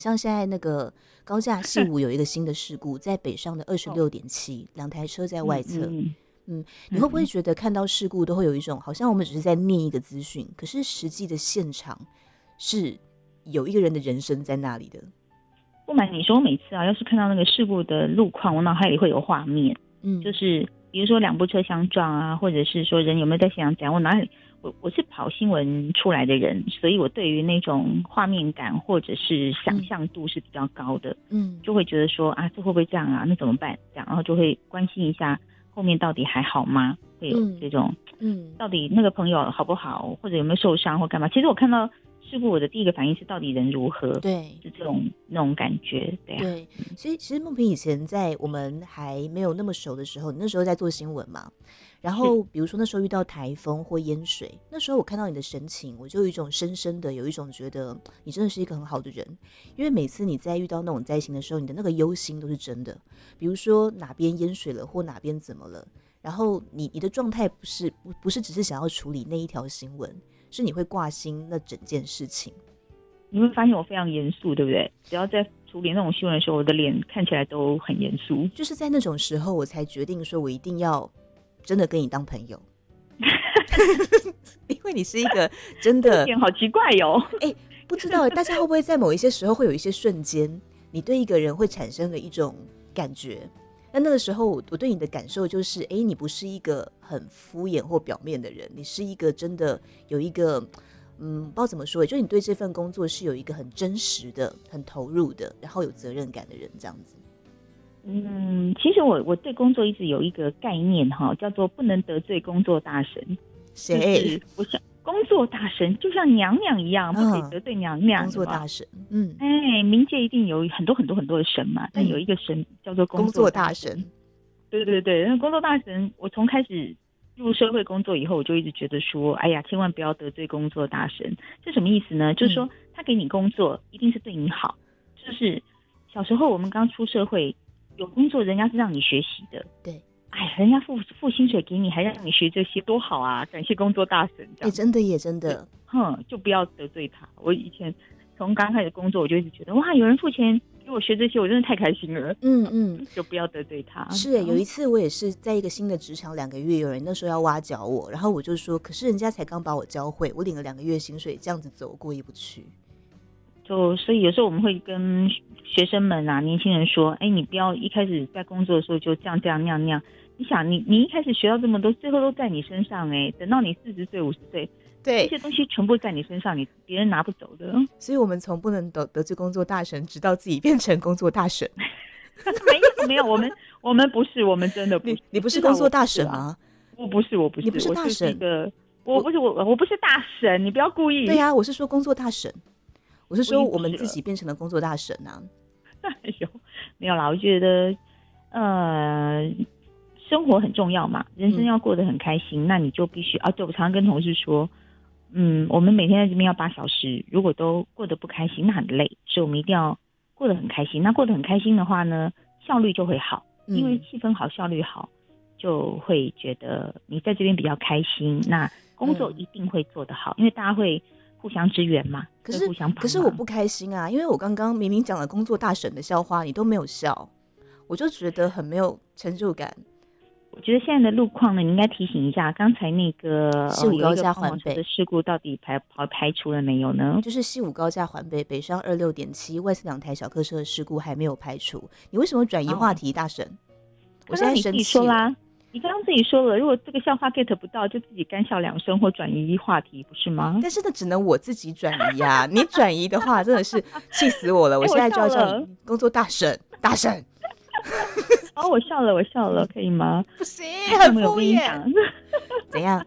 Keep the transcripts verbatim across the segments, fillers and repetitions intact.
像现在那个高架系五有一个新的事故，在北上的二十六点七，两台车在外侧。嗯, 嗯, 嗯，你会不会觉得看到事故都会有一种好像我们只是在念一个资讯，可是实际的现场是有一个人的人生在那里的？ 不瞒你说，我每次啊，要是看到那个事故的路况，我脑海里会有画面，嗯，就是比如说两部车相撞啊，或者是说人有没有在现场怎样，我脑海里我我是跑新闻出来的人，所以我对于那种画面感或者是想象度是比较高的，嗯，就会觉得说啊，这会不会这样啊？那怎么办？这样，然后就会关心一下后面到底还好吗？会有这种，嗯，到底那个朋友好不好，或者有没有受伤或干嘛？其实我看到事故，我的第一个反应是到底人如何？ 对， 是这种那种感觉，对啊。 对，所以其实梦萍以前在我们还没有那么熟的时候，你那时候在做新闻嘛，然后比如说那时候遇到台风或淹水，那时候我看到你的神情，我就有一种深深的有一种觉得你真的是一个很好的人，因为每次你在遇到那种灾情的时候，你的那个忧心都是真的，比如说哪边淹水了或哪边怎么了，然后你你的状态不是不不是只是想要处理那一条新闻，是你会挂心那整件事情。 你会发现我非常严肃，对不对？只要在处理那种新闻的时候，我的脸看起来都很严肃。 就是在那种时候，我才决定说，我一定要真的跟你当朋友，因为你是一个真的， 这好奇怪哟、哦。 哎、欸，不知道大家会不会在某一些时候会有一些瞬间，你对一个人会产生了一种感觉。那那个时候，我对你的感受就是，哎、欸，你不是一个很敷衍或表面的人，你是一个真的有一个。嗯，不知道怎么说，就你对这份工作是有一个很真实的、很投入的，然后有责任感的人，这样子。 嗯，其实我我对工作一直有一个概念哈，叫做不能得罪工作大神。 谁？ 我想工作大神就像娘娘一样，不可以得罪娘娘。 嗯、工作大神，嗯， 哎，民界一定有很多很多很多的神嘛，但有一个神叫做工作大神。 工作大神对对对，那工作大神，我从开始入社会工作以后，我就一直觉得说，哎呀，千万不要得罪工作大神。这什么意思呢？就是说，他给你工作，一定是对你好。就是小时候我们刚出社会，有工作，人家是让你学习的。 对， 哎，人家付付薪水给你，还让你学这些，多好啊！感谢工作大神。 哎、欸，真的也真的， 哼，就不要得罪他。我以前从刚开始工作，我就一直觉得，哇，有人付钱给我学这些，我真的太开心了。 嗯嗯， 就不要得罪他。 是哎，有一次我也是在一个新的职场两个月，有人那时候要挖角我，然后我就说，可是人家才刚把我教会，我领了两个月薪水，这样子走过意不去。 就所以有时候我们会跟学生们啊、年轻人说，哎，你不要一开始在工作的时候就这样这样那样那样。你想，你你一开始学到这么多，最后都在你身上哎，等到你四十岁、五十岁。对，这些东西全部在你身上，你别人拿不走的。 所以我们从不能得得罪工作大神，直到自己变成工作大神。 没有没有，我们我们不是，我们真的不是。 你, 你不是工作大神吗？ 我不是，我不是， 你不是大神。 我是一个，我不是我我不是大神，你不要故意。 对呀、啊，我是说工作大神，我是说我们自己变成了工作大神啊。 哎呦，没有啦，我觉得呃。生活很重要嘛，人生要过得很开心，嗯、那你就必须啊。对，我常常跟同事说，嗯，我们每天在这边要八小时，如果都过得不开心，那很累，所以我们一定要过得很开心。那过得很开心的话呢，效率就会好，因为气氛好，效率好，就会觉得你在这边比较开心，那工作一定会做得好，嗯、因为大家会互相支援嘛， 可是互相帮忙。 可是我不开心啊，因为我刚刚明明讲了工作大神的笑话，你都没有笑，我就觉得很没有成就感。 我觉得现在的路况呢，你应该提醒一下，刚才那个西武高架环北的事故到底排排排除了没有呢？ 就是西武高架环北北上二六点七外侧两台小客车的事故还没有排除。你为什么转移话题，哦、大神？我现在生气了。 你自己说啦，你刚刚自己说了，如果这个笑话 get 不到，就自己干笑两声或转移话题，不是吗？ 但是那只能我自己转移呀、啊，你转移的话真的是气死我了。我现在就要叫你工作大神，大神。 哦，我笑了，我笑了，可以吗？ 不行，很敷衍。怎样？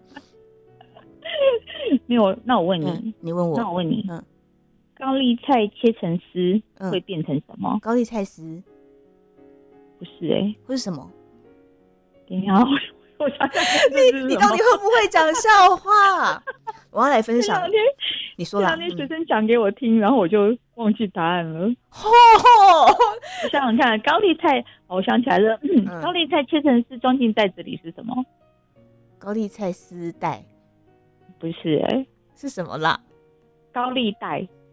没有，那我问你， 嗯、你问我， 那我问你，嗯，高丽菜切成丝会变成什么？ 嗯、高丽菜丝？ 不是哎、欸， 会是什么？ 等一下，我我想想你你到底会不会讲笑话？我要来分享。你说啦， 这两天学生讲给我听，嗯、然后我就忘记答案了。 哦， 我想想看，高丽菜，我想起来了，嗯嗯、高丽菜切成丝装进袋子里是什么？ 高丽菜丝带？ 不是哎、欸， 是什么啦？ 高利贷。